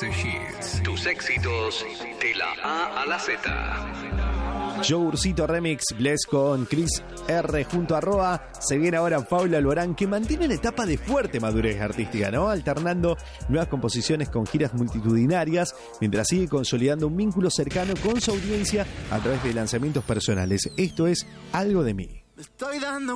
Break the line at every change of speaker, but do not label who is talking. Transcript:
Easy Hits. Tus éxitos de la A a la Z.
Yogurcito Remix, Bless con Chris R junto a Roa. Se viene ahora Paula Alborán, que mantiene la etapa de fuerte madurez artística, ¿no? Alternando nuevas composiciones con giras multitudinarias, mientras sigue consolidando un vínculo cercano con su audiencia a través de lanzamientos personales. Esto es Algo de mí.
Me estoy dando